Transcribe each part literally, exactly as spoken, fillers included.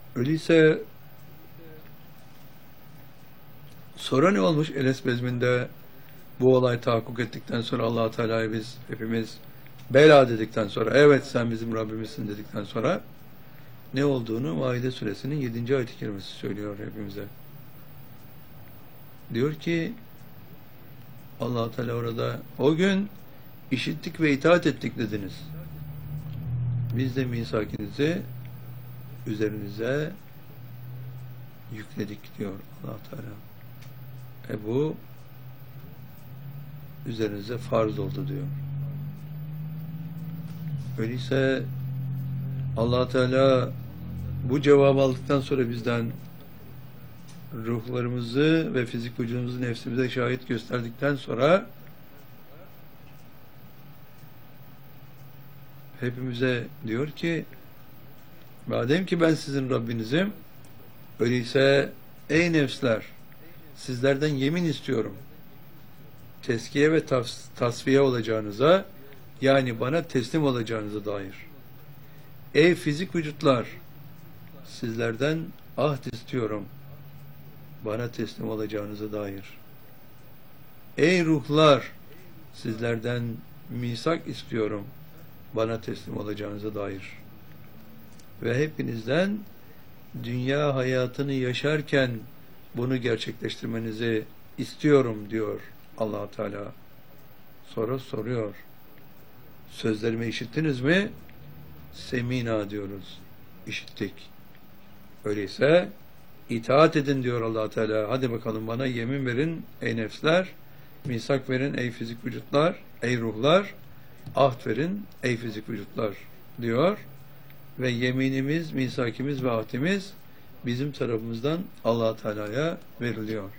Öyleyse sonra ne olmuş Enes bezminde bu olay tahakkuk ettikten sonra Allah Teala'yı biz hepimiz bela dedikten sonra, evet sen bizim Rabbimizsin dedikten sonra ne olduğunu Maide suresinin yedinci ayet-i kerimesi söylüyor hepimize. Diyor ki Allah Teala orada, o gün işittik ve itaat ettik dediniz. Biz de misakinizi üzerinize yükledik diyor Allah Teala. E bu üzerinize farz oldu diyor. Öyleyse Allah Teala bu cevabı aldıktan sonra bizden ruhlarımızı ve fizik vücudumuzu nefsimize şahit gösterdikten sonra hepimize diyor ki madem ki ben sizin Rabbinizim, öyleyse ey nefsler, sizlerden yemin istiyorum teskiye ve tas tasfiye olacağınıza, yani bana teslim olacağınıza dair. Ey fizik vücutlar, sizlerden ahd istiyorum bana teslim olacağınıza dair. Ey ruhlar, sizlerden misak istiyorum bana teslim olacağınıza dair. Ve hepinizden dünya hayatını yaşarken bunu gerçekleştirmenizi istiyorum diyor Allah Teala. Sonra soruyor. Sözlerimi işittiniz mi? Semina diyoruz. İşittik. Öyleyse itaat edin diyor Allah Teala. Hadi bakalım bana yemin verin ey nefsler, misak verin ey fizik vücutlar, ey ruhlar, ahd verin ey fizik vücutlar diyor. Ve yeminimiz, misakimiz ve ahdimiz bizim tarafımızdan Allah Teala'ya veriliyor.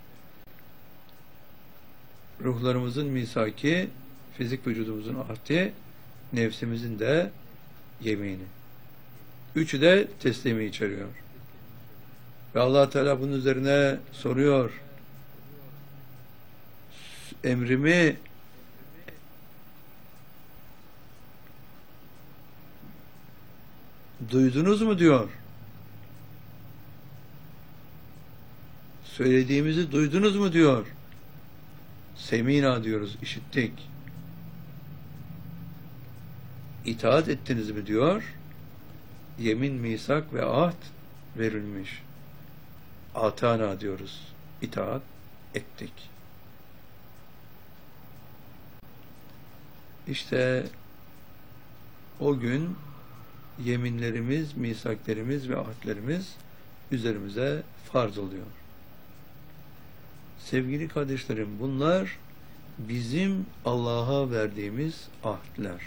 Ruhlarımızın misaki, fizik vücudumuzun ahdi, nefsimizin de yemini. Üçü de teslimi içeriyor. Ve Allah Teala bunun üzerine soruyor. Emrimi duydunuz mu diyor. Söylediğimizi duydunuz mu diyor. Semina diyoruz, işittik. İtaat ettiniz mi diyor. Yemin, misak ve ahd verilmiş. Atana diyoruz. İtaat ettik. İşte o gün yeminlerimiz, misaklerimiz ve ahdlerimiz üzerimize farz oluyor. Sevgili kardeşlerim, bunlar bizim Allah'a verdiğimiz ahdler.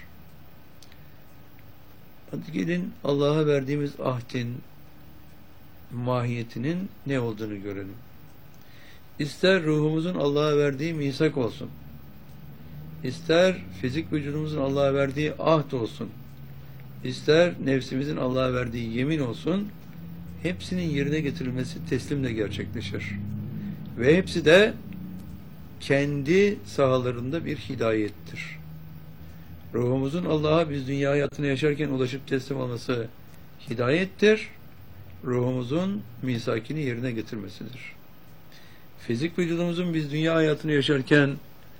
Hadi gelin Allah'a verdiğimiz ahdin mahiyetinin ne olduğunu görelim. İster ruhumuzun Allah'a verdiği misak olsun, ister fizik vücudumuzun Allah'a verdiği ahd olsun, ister nefsimizin Allah'a verdiği yemin olsun, hepsinin yerine getirilmesi teslimle gerçekleşir. Ve hepsi de kendi sahalarında bir hidayettir. Ruhumuzun Allah'a biz dünya hayatını yaşarken ulaşıp teslim olması hidayettir. Ruhumuzun misakini yerine getirmesidir. Fizik vücudumuzun biz dünya hayatını yaşarken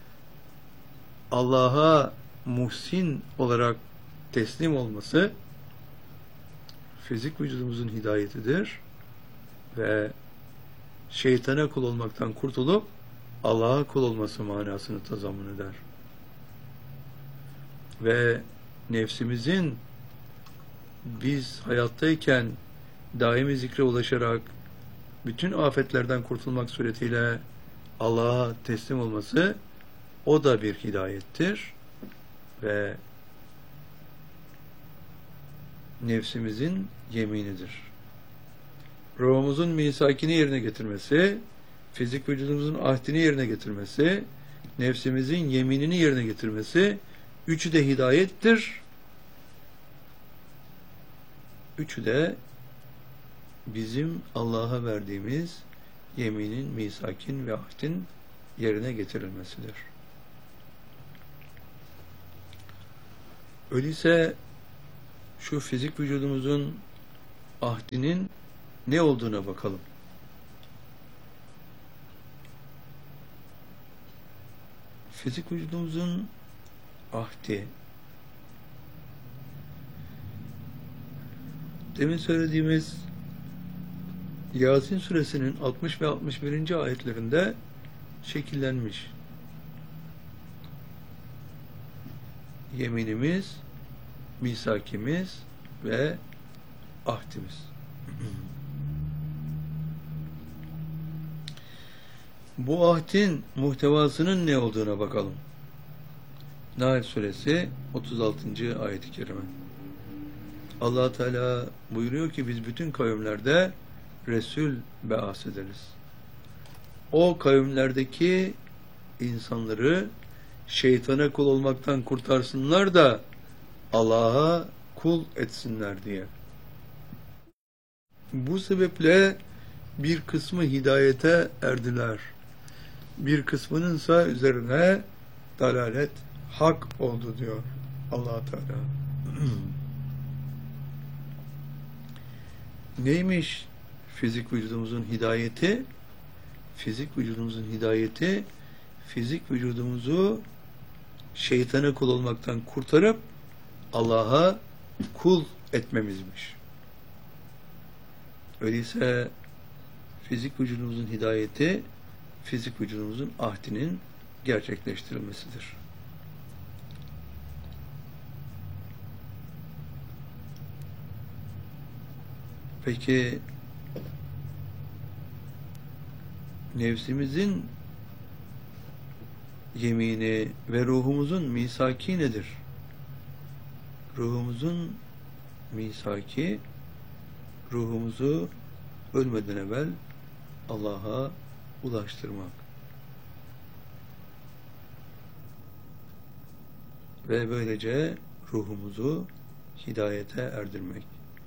Allah'a muhsin olarak teslim olması fizik vücudumuzun hidayetidir ve şeytana kul olmaktan kurtulup Allah'a kul olması manasını tazammun eder. Ve nefsimizin biz hayattayken daimi zikre ulaşarak bütün afetlerden kurtulmak suretiyle Allah'a teslim olması, o da bir hidayettir ve nefsimizin yeminidir. Ruhumuzun misakini yerine getirmesi, fizik vücudumuzun ahdini yerine getirmesi, nefsimizin yeminini yerine getirmesi, üçü de hidayettir. Üçü de bizim Allah'a verdiğimiz yeminin, misakin ve ahdin yerine getirilmesidir. Öyleyse şu fizik vücudumuzun ahdinin ne olduğuna bakalım. Fizik vücudumuzun ahdi, demin söylediğimiz Yasin suresinin altmış ve altmış birinci ayetlerinde şekillenmiş. Yeminimiz, misakimiz ve ahdimiz. Bu ahdin muhtevasının ne olduğuna bakalım. Nahl suresi otuz altıncı ayet-i kerime. Allah Teala buyuruyor ki biz bütün kavimlerde Resul be'as ederiz. O kavimlerdeki insanları şeytana kul olmaktan kurtarsınlar da Allah'a kul etsinler diye. Bu sebeple bir kısmı hidayete erdiler. Bir kısmının ise üzerine dalalet hak oldu diyor Allah Teala. Neymiş fizik vücudumuzun hidayeti? Fizik vücudumuzun hidayeti, fizik vücudumuzu şeytana kul olmaktan kurtarıp Allah'a kul etmemizmiş. Öyleyse fizik vücudumuzun hidayeti, fizik vücudumuzun ahdinin gerçekleştirilmesidir. Peki nefsimizin yemini ve ruhumuzun misaki nedir? Ruhumuzun misaki, ruhumuzu ölmeden evvel Allah'a ulaştırmak. Ve böylece ruhumuzu hidayete erdirmek.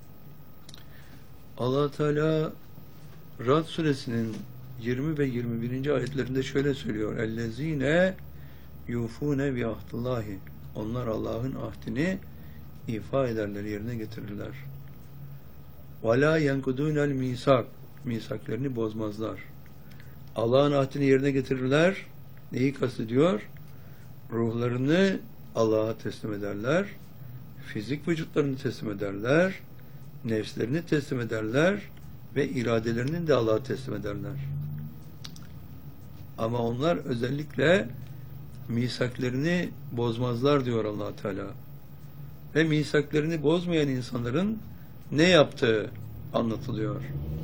Allah Teala Ra'd suresinin yirmi ve yirmi birinci ayetlerinde şöyle söylüyor. Ellezine yufune bi ahdillahi. Onlar Allah'ın ahdini ifa ederler, yerine getirirler. Ve la yenkudunel misak. Misaklerini bozmazlar. Allah'ın ahdini yerine getirirler. Neyi kastediyor? Ruhlarını Allah'a teslim ederler. Fizik vücutlarını teslim ederler. Nefslerini teslim ederler ve iradelerini de Allah'a teslim ederler. Ama onlar özellikle misaklerini bozmazlar diyor Allah Teala. Ve misaklerini bozmayan insanların ne yaptığı anlatılıyor.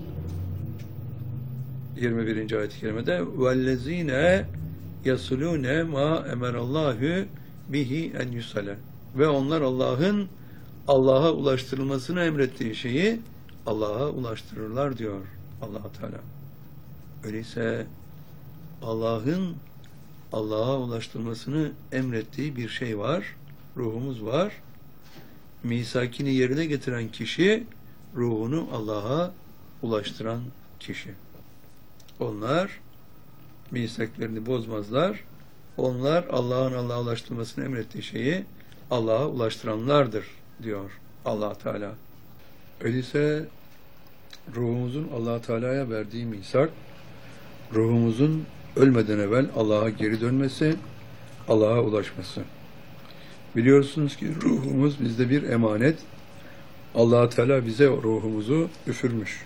yirmi birinci ayet-i kerimede vellezine yasulune ma emerallahu bihi en yusale. Ve onlar Allah'ın Allah'a ulaştırılmasını emrettiği şeyi Allah'a ulaştırırlar diyor Allah Teala. Öyleyse Allah'ın Allah'a ulaştırmasını emrettiği bir şey var. Ruhumuz var. Misakini yerine getiren kişi ruhunu Allah'a ulaştıran kişi. Onlar misaklerini bozmazlar. Onlar Allah'ın Allah'a ulaştırmasını emrettiği şeyi Allah'a ulaştıranlardır diyor Allah Teala. Öyleyse ruhumuzun Allah Teala'ya verdiği misak, ruhumuzun ölmeden evvel Allah'a geri dönmesi, Allah'a ulaşması. Biliyorsunuz ki ruhumuz bizde bir emanet. Allah Teala bize ruhumuzu üfürmüş.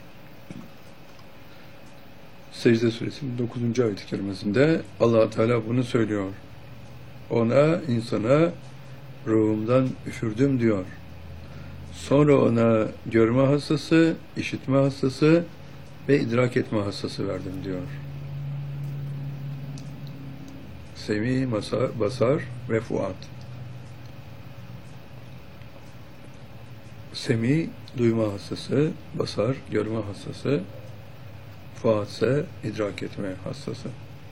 Secde suresinin dokuzuncu ayet-i kerimesinde Allah Teala bunu söylüyor. Ona, insana ruhumdan üfürdüm diyor. Sonra ona görme hassası, işitme hassası ve idrak etme hassası verdim diyor. Semi, basar, basar ve fuat. Semi, duyma hassası, basar, görme hassası, fuat ise idrak etme hassası.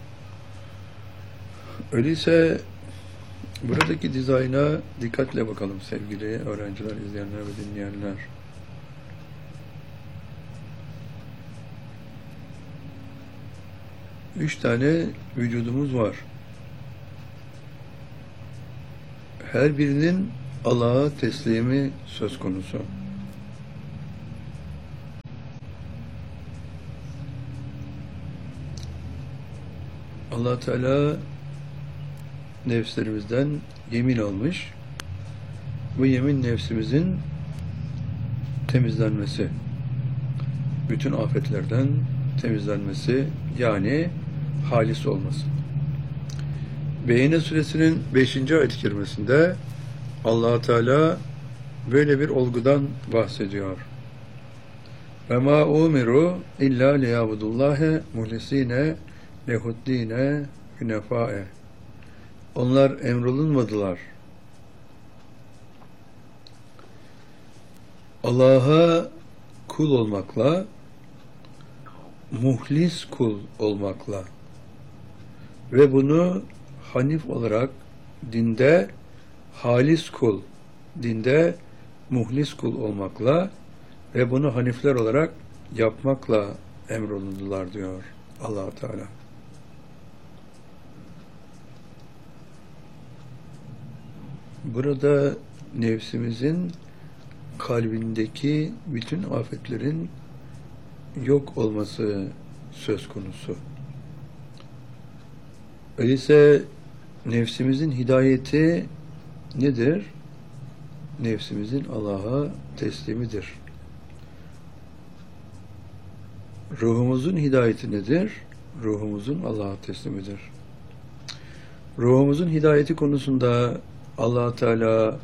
Öyleyse buradaki dizayna dikkatle bakalım sevgili öğrenciler, izleyenler ve dinleyenler. Üç tane vücudumuz var. Her birinin Allah'a teslimi söz konusu. Allah Teala nefslerimizden yemin almış. Bu yemin nefsimizin temizlenmesi, bütün afetlerden temizlenmesi, yani halis olması. Beyne suresinin beşinci ayet-i kerimesinde Allah Teala böyle bir olgudan bahsediyor. Ve ma umiru illa liyabudullahe muhlisine lehuddine hünefae. Onlar emrolunmadılar. Allah'a kul olmakla, muhlis kul olmakla ve bunu hanif olarak dinde halis kul, dinde muhlis kul olmakla ve bunu hanifler olarak yapmakla emrolundular diyor Allah Teala. Burada nefsimizin kalbindeki bütün afetlerin yok olması söz konusu. Öyleyse nefsimizin hidayeti nedir? Nefsimizin Allah'a teslimidir. Ruhumuzun hidayeti nedir? Ruhumuzun Allah'a teslimidir. Ruhumuzun hidayeti konusunda Allah Teala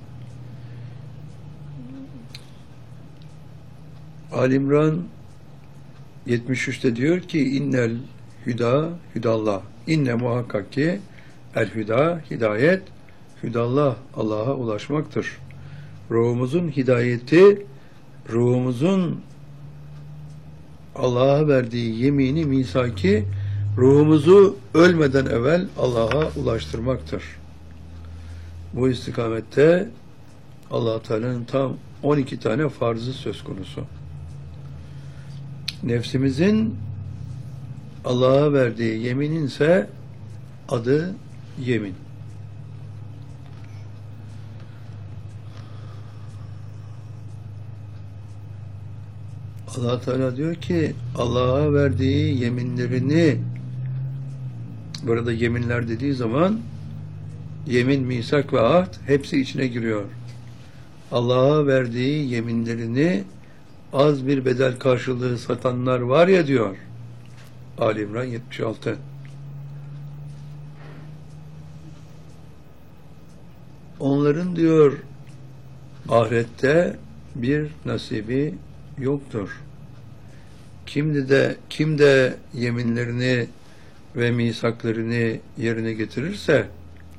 Ali İmran yetmiş üçte diyor ki innel hüda hüdallah. İnne muhakkak ki el hüda hidayet hüdallah Allah'a ulaşmaktır. Ruhumuzun hidayeti ruhumuzun Allah'a verdiği yemini misaki ruhumuzu ölmeden evvel Allah'a ulaştırmaktır. Bu istikamette Allah Teala'nın tam on iki tane farzı söz konusu. Nefsimizin Allah'a verdiği yeminin ise adı yemin. Allah Teala diyor ki Allah'a verdiği yeminlerini, burada yeminler dediği zaman yemin, misak ve ahd hepsi içine giriyor. Allah'a verdiği yeminlerini az bir bedel karşılığı satanlar var ya diyor Ali İmran yetmiş altı. Onların diyor ahirette bir nasibi yoktur. Kimde de kim de yeminlerini ve misaklarını yerine getirirse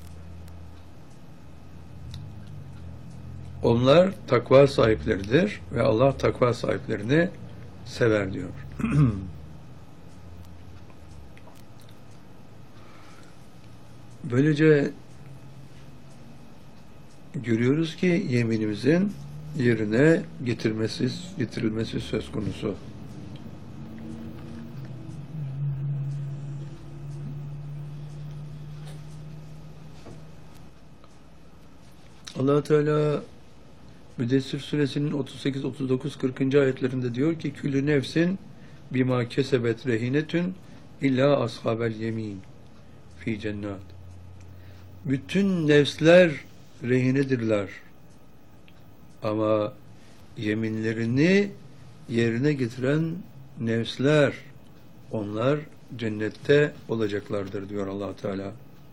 onlar takva sahipleridir ve Allah takva sahiplerini sever diyor. Böylece görüyoruz ki yeminimizin yerine getirmesi, getirilmesi söz konusu. Allah Teala Müddessir suresinin otuz sekiz, otuz dokuz, kırkıncı ayetlerinde diyor ki küllü nefsin bima kesebet rehinetün illa ashabel yemin fi cennet. Bütün nefsler rehinedirler. Ama yeminlerini yerine getiren nefsler, onlar cennette olacaklardır diyor Allah Teala.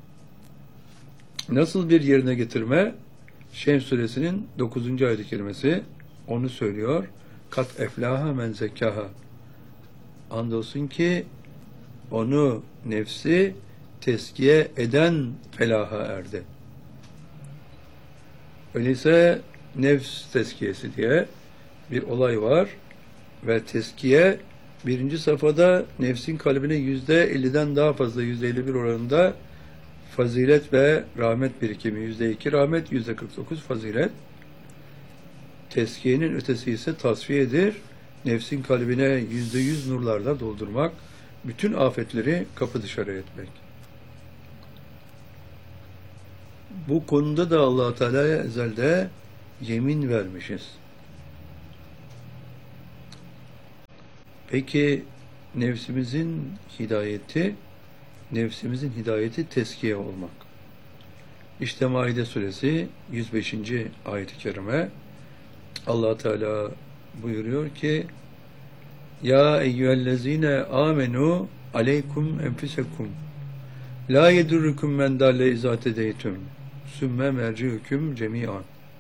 Nasıl bir yerine getirme? Şems suresinin dokuzuncu ayet-i kerimesi onu söylüyor. Kat eflaha men zekkaha. Andolsun ki onu nefsi teskiye eden felaha erdi. Öyleyse nefs teskiyesi diye bir olay var ve teskiye birinci safhada nefsin kalbine yüzde elliden daha fazla, yüzde elli bir oranında fazilet ve rahmet birikimi, yüzde iki rahmet, yüzde kırk dokuz fazilet. Teskiyenin ötesi ise tasfiyedir. Nefsin kalbine yüzde yüz nurlarla doldurmak, bütün afetleri kapı dışarı etmek. Bu konuda da Allah Teala'ya ezelde yemin vermişiz. Peki nefsimizin hidayeti nefsimizin hidayeti teskiye olmak. İşte Maide suresi yüz beşinci ayet-i kerime Allah Teala buyuruyor ki Ya eyyühellezine amenu aleykum enfusekum la yedurrukum men dalle izâ tedeytüm sümme merci'üküm cemi'an.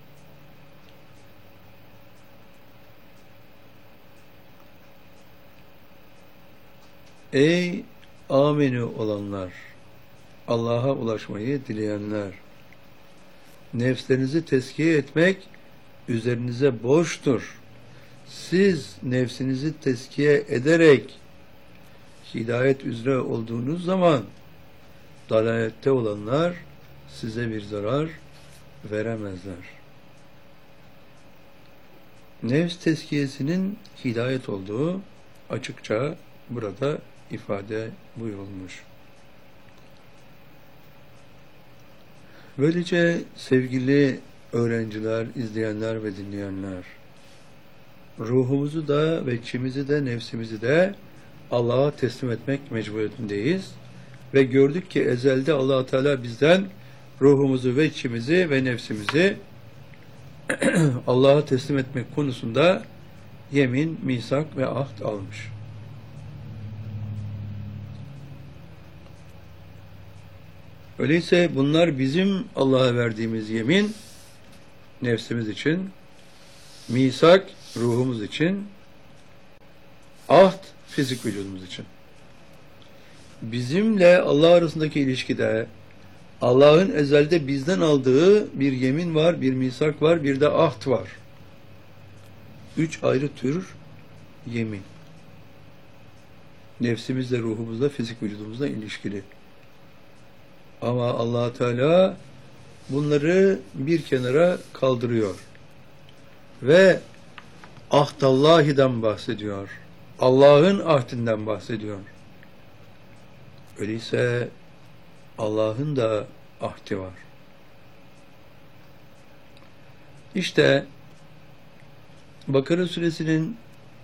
Ey amenu olanlar, Allah'a ulaşmayı dileyenler, nefslerinizi tezkiye etmek üzerinize borçtur. Siz nefsinizi tezkiye ederek hidayet üzere olduğunuz zaman dalalette olanlar size bir zarar veremezler. Nefs tezkiyesinin hidayet olduğu açıkça burada ifade buyurulmuş. Böylece sevgili öğrenciler, izleyenler ve dinleyenler, ruhumuzu da ve içimizi de nefsimizi de Allah'a teslim etmek mecburiyetindeyiz. Ve gördük ki ezelde Allah Teala bizden ruhumuzu ve içimizi ve nefsimizi Allah'a teslim etmek konusunda yemin, misak ve ahd almış. Öyleyse bunlar bizim Allah'a verdiğimiz yemin, nefsimiz için, misak, ruhumuz için, ahd, fizik vücudumuz için. Bizimle Allah arasındaki ilişkide Allah'ın ezelde bizden aldığı bir yemin var, bir misak var, bir de ahd var. Üç ayrı tür yemin. Nefsimizle, ruhumuzla, fizik vücudumuzla ilişkili. Ama Allah Teala bunları bir kenara kaldırıyor. Ve ahdallahi'den bahsediyor. Allah'ın ahdinden bahsediyor. Öyleyse Allah'ın da ahdi var. İşte Bakara suresinin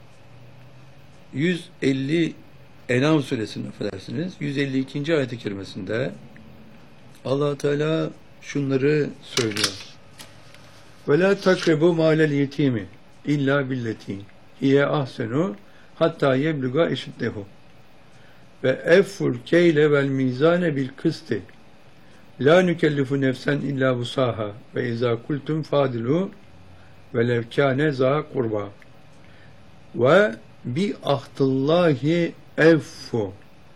yüz elli En'am suresinin affedersiniz yüz elli ikinci ayet-i kerimesinde Allah Teala şunları söylüyor. Ve la takrebu mâlel yetîmi illa billeti hiye ahsenu hatta yebluga eşiddehu ve efful keyle vel mizane bil kısti la nükellifu nefsen illa vusaha ve izâ kultum fadilu ve levkâne zâ kurba ve bi ahdillahi effu.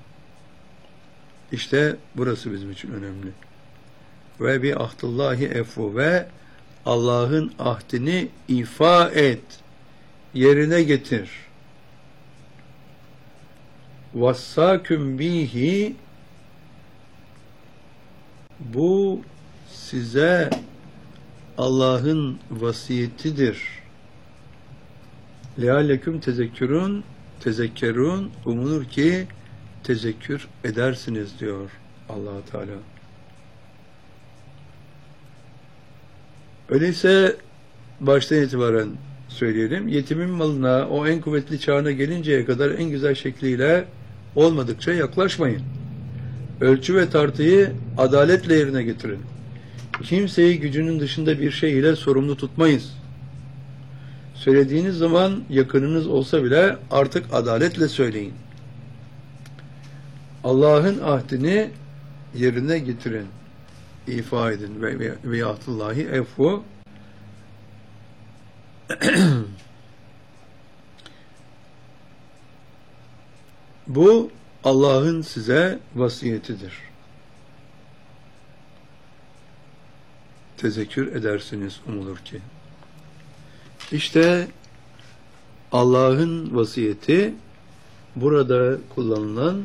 İşte burası bizim için önemli. Ve bi ahdillahi effu ve Allah'ın ahdini ifa et, yerine getir. Vassâküm bihi, bu size Allah'ın vasiyetidir. Lealeküm tezekkürün, tezekkerun, umulur ki tezekkür edersiniz diyor Allah Teala. Öyleyse baştan itibaren söyleyelim, yetimin malına o en kuvvetli çağına gelinceye kadar en güzel şekliyle olmadıkça yaklaşmayın. Ölçü ve tartıyı adaletle yerine getirin. Kimseyi gücünün dışında bir şey ile sorumlu tutmayız. Söylediğiniz zaman yakınınız olsa bile artık adaletle söyleyin. Allah'ın ahdini yerine getirin, ifa edin ve ve ahdillahi effu. Bu Allah'ın size vasiyetidir. Tezekkür edersiniz umulur ki. İşte Allah'ın vasiyeti burada kullanılan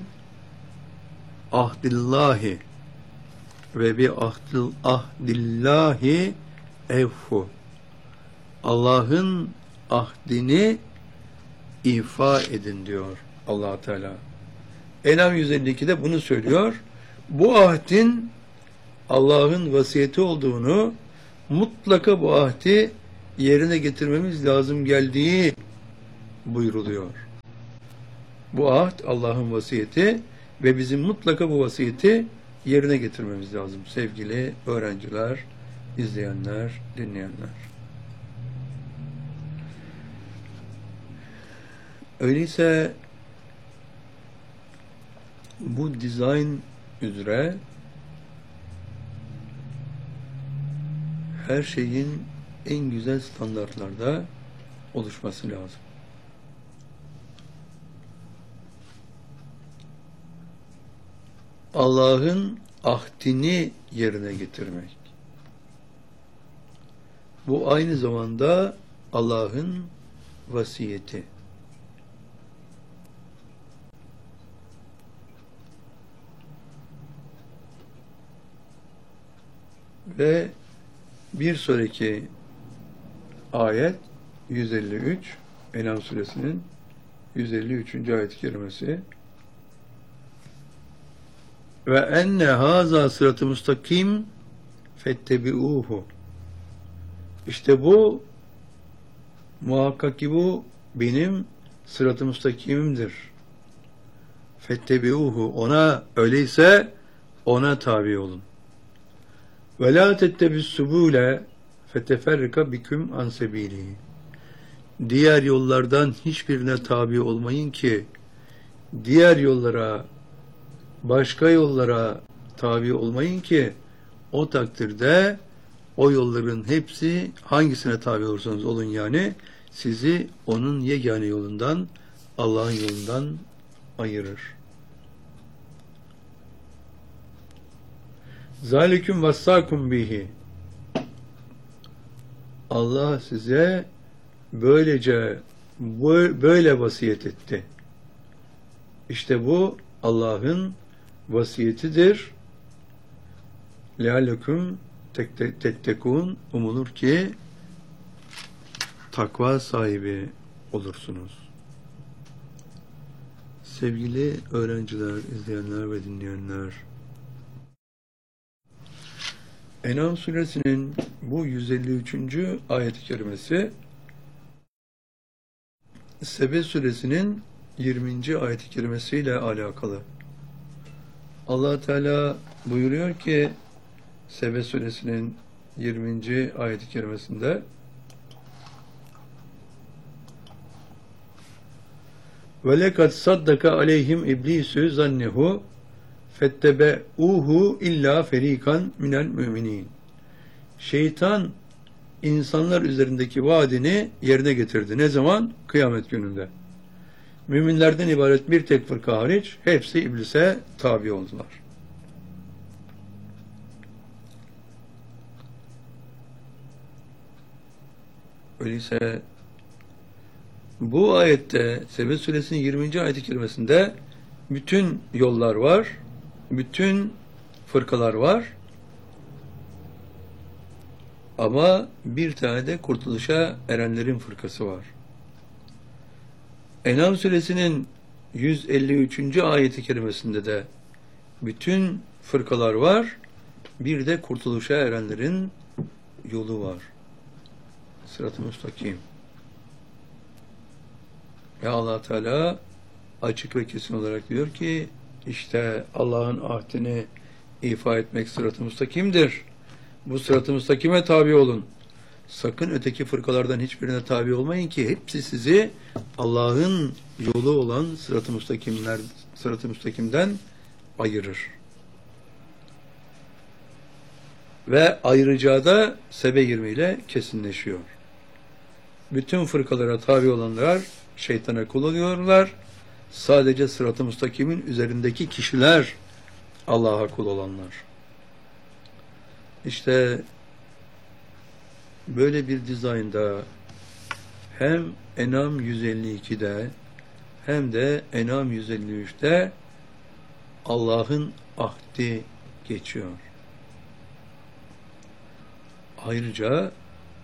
ahdillahi ve bi ahdil ahdillahi effu. Allah'ın ahdini ifa edin diyor Allah Teala. En'am yüz elli ikide bunu söylüyor. Bu ahdin Allah'ın vasiyeti olduğunu, mutlaka bu ahdi yerine getirmemiz lazım geldiği buyruluyor. Bu ahd Allah'ın vasiyeti, Ve bizim mutlaka bu vasiyeti yerine getirmemiz lazım sevgili öğrenciler, izleyenler, dinleyenler. Öyleyse bu dizayn üzere her şeyin en güzel standartlarda oluşması lazım. Allah'ın ahdini yerine getirmek. Bu aynı zamanda Allah'ın vasiyeti. Ve bir sonraki ayet yüz elli üç, En'am suresinin yüz elli üçüncü ayet-i kerimesi. Ve enne haza sıratı mustakim fettebi'uhu. İşte bu muhakkak ki bu benim sırat-ı mustakimimdir. Fettebi'uhu. Ona öyleyse ona tabi olun. Ve la tettebis subule feteferrika biküm an sebilihi. Diğer yollardan hiçbirine tabi olmayın ki diğer yollara, başka yollara tabi olmayın ki o takdirde o yolların hepsi hangisine tabi olursanız olun yani sizi onun yegane yolundan, Allah'ın yolundan ayırır. Zalikum vassakum bihi. Allah size böylece böyle vasiyet etti. İşte bu Allah'ın vasiyetidir. Leallekum tettekun, umulur ki takva sahibi olursunuz. Sevgili öğrenciler, izleyenler ve dinleyenler, En'am suresinin bu yüz elli üçüncü ayet-i kerimesi Sebe suresinin yirminci ayet-i kerimesiyle alakalı. Allah Teala buyuruyor ki Sebe suresinin yirminci ayet-i kerimesinde ve lekad saddaka aleyhim iblisu zannehu fettebe'uhu illa ferikan minel müminin. Şeytan insanlar üzerindeki vaadini yerine getirdi. Ne zaman? Kıyamet gününde. Müminlerden ibaret bir tek fırka hariç hepsi iblise tabi oldular. Öyleyse bu ayette Sebe suresinin yirminci ayet-i kerimesinde bütün yollar var, bütün fırkalar var ama bir tane de kurtuluşa erenlerin fırkası var. En'am suresinin yüz elli üçüncü ayet-i kerimesinde de bütün fırkalar var, bir de kurtuluşa erenlerin yolu var. Sırat-ı müstakim. Ve Allah Teala açık ve kesin olarak diyor ki işte Allah'ın ahdini ifa etmek sırat-ı müstakimdir. Bu sırat-ı müstakime tabi olun. Sakın öteki fırkalardan hiçbirine tabi olmayın ki hepsi sizi Allah'ın yolu olan sırat-ı müstakimler, sırat-ı müstakimden ayırır. Ve ayıracağı da Sebe yirmi ile kesinleşiyor. Bütün fırkalara tabi olanlar şeytana kul oluyorlar. Sadece sırat-ı müstakimin üzerindeki kişiler Allah'a kul olanlar. İşte böyle bir dizaynda hem En'am yüz elli iki'de hem de En'am yüz elli üç'te Allah'ın ahdi geçiyor. Ayrıca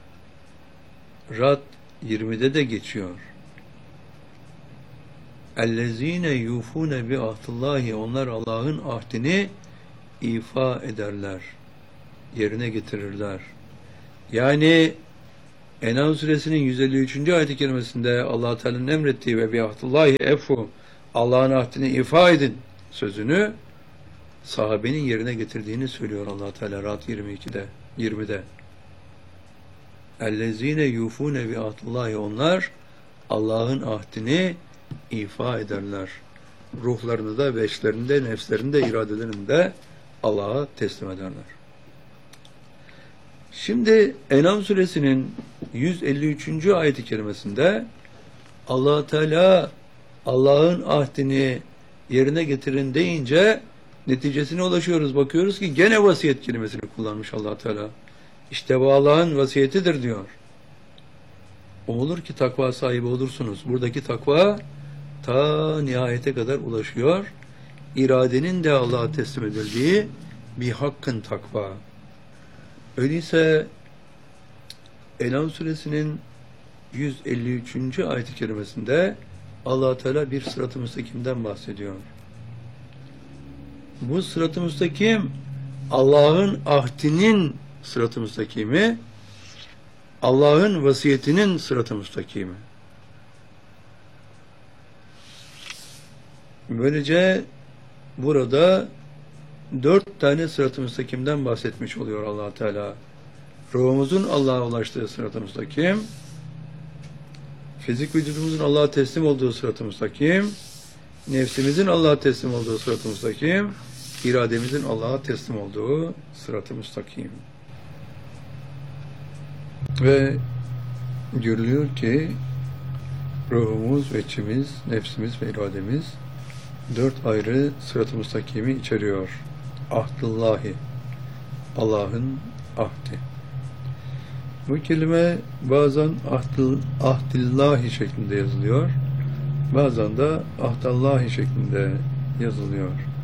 Rad yirmi'de de geçiyor. اَلَّذ۪ينَ يُوفُونَ بِعَهْدِ Onlar Allah'ın ahdini ifa ederler. Yerine getirirler. Yani En'am suresinin yüz elli üçüncü ayet-i kerimesinde Allah Teala'nın emrettiği ve bi'ahdillahi efu Allah'ın ahdini ifa edin, sözünü sahabenin yerine getirdiğini söylüyor Allah Teala Ra'd yirmi ikide yirmide. Ellezine yufune bi ahdillahi, onlar Allah'ın ahdini ifa ederler. Ruhlarını da, beşlerinde, nefslerinde, iradelerinde Allah'a teslim ederler. Şimdi En'am suresinin yüz elli üçüncü ayet-i kerimesinde Allah Teala Allah'ın ahdini yerine getirin deyince neticesine ulaşıyoruz. Bakıyoruz ki gene vasiyet kelimesini kullanmış Allah Teala. İşte bu Allah'ın vasiyetidir diyor. O olur ki takva sahibi olursunuz. Buradaki takva ta nihayete kadar ulaşıyor. İradenin de Allah'a teslim edildiği bir hakkın takva. Öyleyse En'am suresinin yüz elli üçüncü ayet-i kerimesinde Allah Teala bir sırat-ı müstakimden bahsediyor. Bu sırat-ı müstakim Allah'ın ahdinin sırat-ı müstakimi, Allah'ın vasiyetinin sırat-ı müstakimi. Böylece burada dört tane sırat-ı müstakimden bahsetmiş oluyor Allah Teala. Ruhumuzun Allah'a ulaştığı sırat-ı müstakim, fizik vücudumuzun Allah'a teslim olduğu sırat-ı müstakim, nefsimizin Allah'a teslim olduğu sırat-ı müstakim, irademizin Allah'a teslim olduğu sırat-ı müstakim. Ve görülüyor ki ruhumuz ve içimiz, nefsimiz ve irademiz dört ayrı sırat-ı müstakimi içeriyor. Ahdullahi, Allah'ın ahdi. Bu kelime bazen ahdil, ahdillahi şeklinde yazılıyor, bazen de ahdallahi şeklinde yazılıyor.